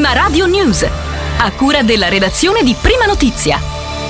Prima Radio News, a cura della redazione di Prima Notizia.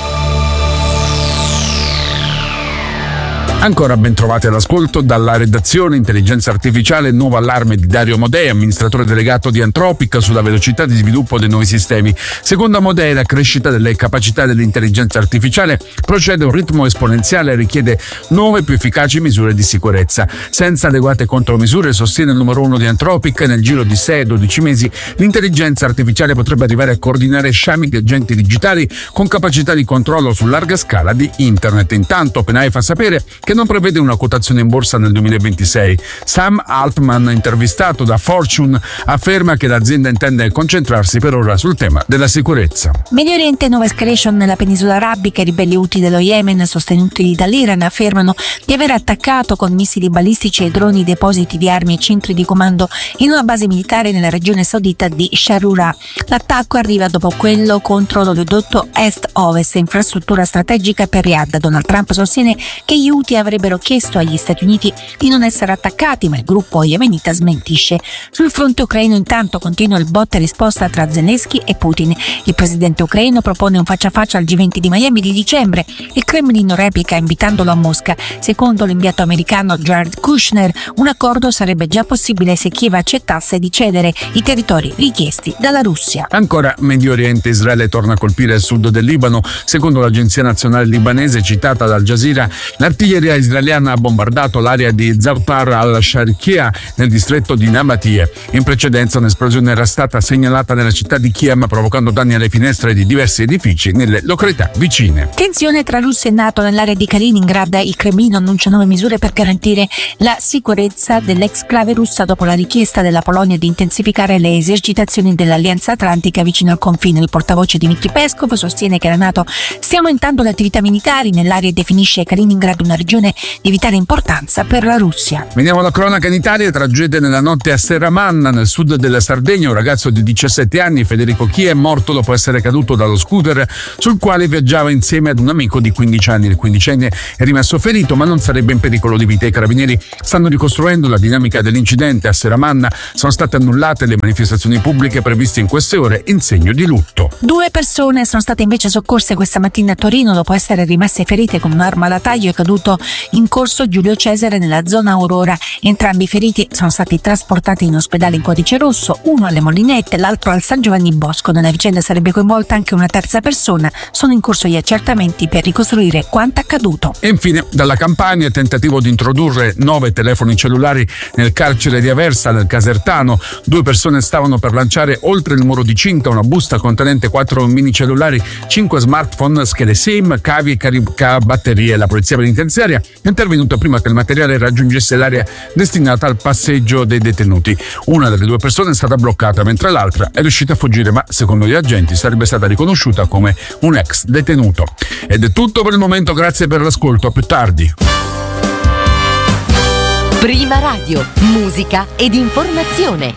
Ancora ben trovati all'ascolto dalla redazione. Intelligenza artificiale, nuovo allarme di Dario Amodei, amministratore delegato di Anthropic, sulla velocità di sviluppo dei nuovi sistemi. Secondo Amodei, la crescita delle capacità dell'intelligenza artificiale procede a un ritmo esponenziale e richiede nuove più efficaci misure di sicurezza. Senza adeguate contromisure, sostiene il numero uno di Anthropic, nel giro di 6-12 mesi l'intelligenza artificiale potrebbe arrivare a coordinare sciami di agenti digitali con capacità di controllo su larga scala di internet. Intanto OpenAI fa sapere che non prevede una quotazione in borsa nel 2026. Sam Altman, intervistato da Fortune, afferma che l'azienda intende concentrarsi per ora sul tema della sicurezza. Medio Oriente, nuova escalation nella penisola arabica. I ribelli Houthi dello Yemen, sostenuti dall'Iran, affermano di aver attaccato con missili balistici e droni depositi di armi e centri di comando in una base militare nella regione saudita di Sharura. L'attacco arriva dopo quello contro l'oleodotto est-ovest, infrastruttura strategica per Riyadh. Donald Trump sostiene che gli Houthi avrebbero chiesto agli Stati Uniti di non essere attaccati, ma il gruppo yemenita smentisce. Sul fronte ucraino intanto continua il botta e risposta tra Zelensky e Putin. Il presidente ucraino propone un faccia a faccia al G20 di Miami di dicembre. Il Cremlino replica invitandolo a Mosca. Secondo l'inviato americano Jared Kushner, un accordo sarebbe già possibile se Kiev accettasse di cedere i territori richiesti dalla Russia. Ancora Medio Oriente, Israele torna a colpire il sud del Libano. Secondo l'agenzia nazionale libanese citata da Al Jazeera, l'artiglieria israeliana ha bombardato l'area di Za'atar al-Sharqiya nel distretto di Nabatie. In precedenza un'esplosione era stata segnalata nella città di Kiem, provocando danni alle finestre di diversi edifici nelle località vicine. Tensione tra Russia e NATO nell'area di Kaliningrad. Il Cremlino annuncia nuove misure per garantire la sicurezza dell'exclave russa dopo la richiesta della Polonia di intensificare le esercitazioni dell'Alleanza Atlantica vicino al confine. Il portavoce Dmitry Peskov sostiene che la NATO stia aumentando le attività militari nell'area e definisce Kaliningrad una regione di vitale importanza per la Russia. Veniamo alla cronaca in Italia. Tragedia nella notte a Serramanna, nel sud della Sardegna. Un ragazzo di 17 anni, Federico Chia, è morto dopo essere caduto dallo scooter sul quale viaggiava insieme ad un amico di 15 anni. Il quindicenne è rimasto ferito, ma non sarebbe in pericolo di vita. I carabinieri stanno ricostruendo la dinamica dell'incidente. A Serramanna sono state annullate le manifestazioni pubbliche previste in queste ore in segno di lutto. 2 persone sono state invece soccorse questa mattina a Torino dopo essere rimaste ferite con un'arma da taglio. È caduto in corso Giulio Cesare nella zona Aurora. Entrambi i feriti sono stati trasportati in ospedale in codice rosso, uno alle Molinette, l'altro al San Giovanni Bosco. Nella vicenda sarebbe coinvolta anche una terza persona. Sono in corso gli accertamenti per ricostruire quanto accaduto. E infine dalla Campania, tentativo di introdurre 9 telefoni cellulari nel carcere di Aversa, nel Casertano. 2 persone stavano per lanciare oltre il muro di cinta una busta contenente 4 mini cellulari, 5 smartphone, schede SIM, cavi e caricabatterie. La polizia penitenziaria è intervenuta prima che il materiale raggiungesse l'area destinata al passeggio dei detenuti. Una delle 2 persone è stata bloccata, mentre l'altra è riuscita a fuggire, ma secondo gli agenti sarebbe stata riconosciuta come un ex detenuto. Ed è tutto per il momento, grazie per l'ascolto, a più tardi. Prima Radio, musica ed informazione.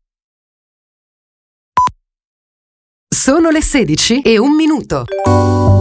Sono le 16:01.